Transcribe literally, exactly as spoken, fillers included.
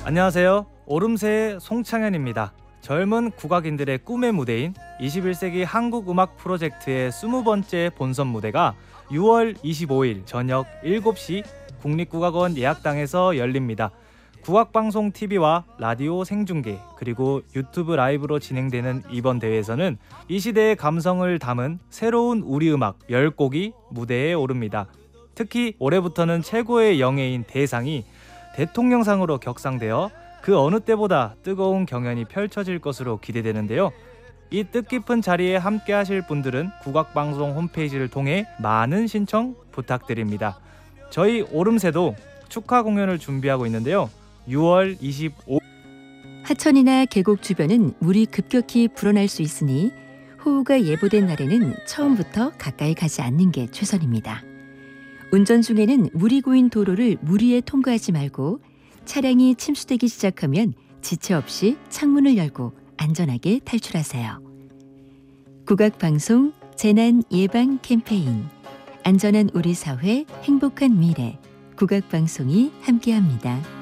안녕하세요. 오름세의 송창현입니다. 젊은 국악인들의 꿈의 무대인 이십일 세기 한국음악 프로젝트의 스무 번째 본선 무대가 유월 이십오일 저녁 일곱 시 국립국악원 예약당에서 열립니다. 국악방송 티비와 라디오 생중계 그리고 유튜브 라이브로 진행되는 이번 대회에서는 이 시대의 감성을 담은 새로운 우리음악 열 곡이 무대에 오릅니다. 특히 올해부터는 최고의 영예인 대상이 대통령상으로 격상되어 그 어느 때보다 뜨거운 경연이 펼쳐질 것으로 기대되는데요. 이 뜻깊은 자리에 함께 하실 분들은 국악방송 홈페이지를 통해 많은 신청 부탁드립니다. 저희 오름세도 축하 공연을 준비하고 있는데요. 유월 이십오일 하천이나 계곡 주변은 물이 급격히 불어날 수 있으니 호우가 예보된 날에는 처음부터 가까이 가지 않는 게 최선입니다. 운전 중에는 물이 고인 도로를 무리해 통과하지 말고 차량이 침수되기 시작하면 지체 없이 창문을 열고 안전하게 탈출하세요. 국악방송 재난 예방 캠페인 안전한 우리 사회 행복한 미래 국악방송이 함께합니다.